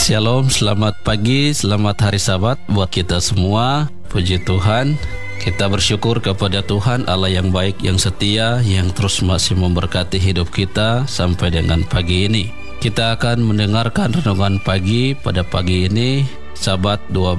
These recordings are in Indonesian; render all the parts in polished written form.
Shalom, selamat pagi, selamat hari Sabat buat kita semua. Puji Tuhan, kita bersyukur kepada Tuhan Allah yang baik, yang setia, yang terus masih memberkati hidup kita sampai dengan pagi ini. Kita akan mendengarkan renungan pagi pada pagi ini, Sabat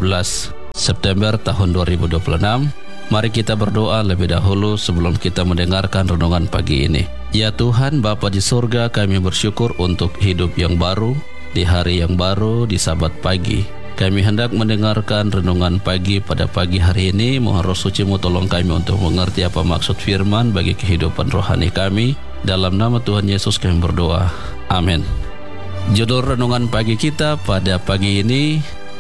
12 September tahun 2026. Mari kita berdoa lebih dahulu sebelum kita mendengarkan renungan pagi ini. Ya Tuhan, Bapa di surga, kami bersyukur untuk hidup yang baru, di hari yang baru, di Sabat pagi. Kami hendak mendengarkan renungan pagi pada pagi hari ini. Mohon Roh Suci-Mu tolong kami untuk mengerti apa maksud firman bagi kehidupan rohani kami. Dalam nama Tuhan Yesus kami berdoa. Amin. Judul renungan pagi kita pada pagi ini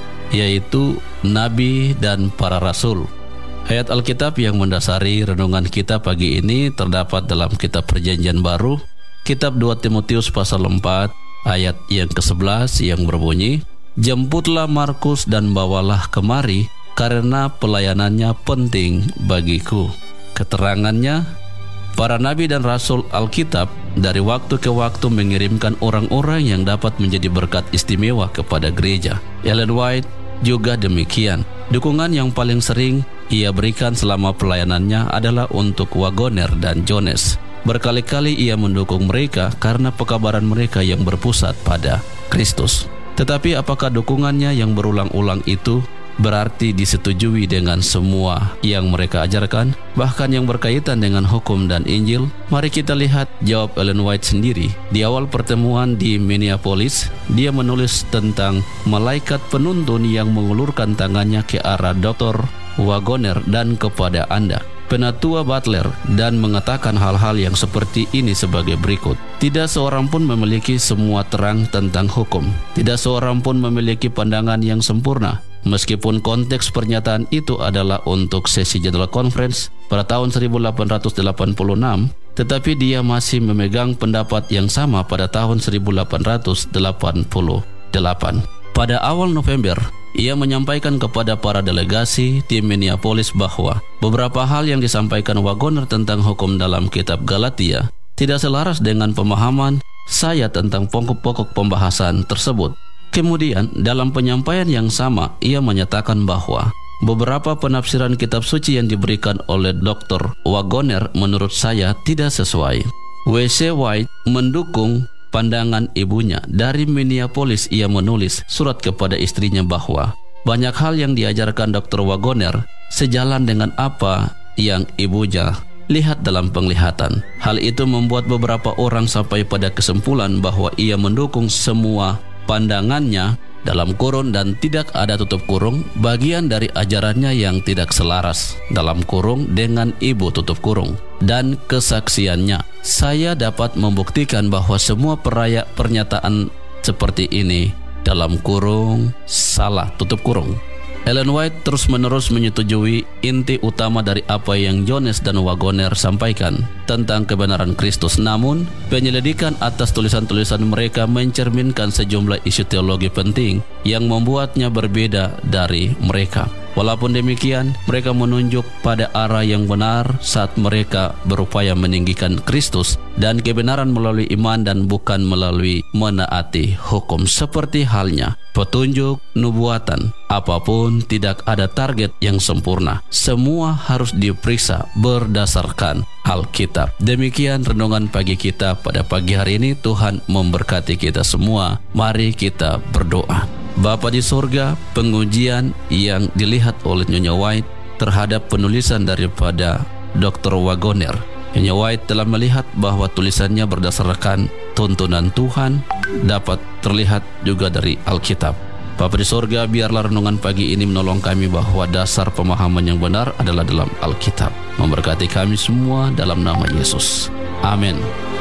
yaitu Nabi dan para Rasul. Ayat Alkitab yang mendasari renungan kita pagi ini terdapat dalam kitab Perjanjian Baru, kitab 2 Timotius pasal 4, ayat yang ke-11 yang berbunyi, "Jemputlah Markus dan bawalah kemari, karena pelayanannya penting bagiku." Keterangannya, para nabi dan rasul Alkitab dari waktu ke waktu mengirimkan orang-orang yang dapat menjadi berkat istimewa kepada gereja. Ellen White juga demikian. Dukungan yang paling sering ia berikan selama pelayanannya adalah untuk Wagoner dan Jones. Berkali-kali ia mendukung mereka karena pekabaran mereka yang berpusat pada Kristus. Tetapi apakah dukungannya yang berulang-ulang itu berarti disetujui dengan semua yang mereka ajarkan, bahkan yang berkaitan dengan hukum dan Injil? Mari kita lihat jawab Ellen White sendiri. Di awal pertemuan di Minneapolis, dia menulis tentang malaikat penuntun yang mengulurkan tangannya ke arah Dr. Wagoner dan kepada Anda, Penatua Butler, dan mengatakan hal-hal yang seperti ini sebagai berikut. Tidak seorang pun memiliki semua terang tentang hukum. Tidak seorang pun memiliki pandangan yang sempurna. Meskipun konteks pernyataan itu adalah untuk sesi General Conference pada tahun 1886, tetapi dia masih memegang pendapat yang sama pada tahun 1888. Pada awal November, ia menyampaikan kepada para delegasi di Minneapolis bahwa beberapa hal yang disampaikan Wagoner tentang hukum dalam kitab Galatia tidak selaras dengan pemahaman saya tentang pokok-pokok pembahasan tersebut. Kemudian, dalam penyampaian yang sama, ia menyatakan bahwa beberapa penafsiran kitab suci yang diberikan oleh Dr. Wagoner menurut saya tidak sesuai. W.C. White mendukung pandangan ibunya. Dari Minneapolis ia menulis surat kepada istrinya bahwa banyak hal yang diajarkan Dr. Wagoner sejalan dengan apa yang ibunya lihat dalam penglihatan. Hal itu membuat beberapa orang sampai pada kesimpulan bahwa ia mendukung semua pandangannya dalam kurung dan tidak ada tutup kurung bagian dari ajarannya yang tidak selaras dalam kurung dengan ibu tutup kurung dan kesaksiannya. Saya dapat membuktikan bahwa semua pernyataan seperti ini dalam kurung salah tutup kurung. Ellen White terus-menerus menyetujui inti utama dari apa yang Jones dan Wagoner sampaikan tentang kebenaran Kristus. Namun, penyelidikan atas tulisan-tulisan mereka mencerminkan sejumlah isu teologi penting yang membuatnya berbeda dari mereka. Walaupun demikian, mereka menunjuk pada arah yang benar saat mereka berupaya meninggikan Kristus dan kebenaran melalui iman dan bukan melalui menaati hukum. Seperti halnya petunjuk nubuatan, apapun tidak ada target yang sempurna. Semua harus diperiksa berdasarkan Alkitab. Demikian renungan pagi kita pada pagi hari ini. Tuhan memberkati kita semua. Mari kita berdoa. Bapa di surga, pengujian yang dilihat oleh Nyonya White terhadap penulisan daripada Dr. Wagoner. Nyonya White telah melihat bahwa tulisannya berdasarkan tuntunan Tuhan dapat terlihat juga dari Alkitab. Bapa di surga, biarlah renungan pagi ini menolong kami bahwa dasar pemahaman yang benar adalah dalam Alkitab. Memberkati kami semua dalam nama Yesus. Amin.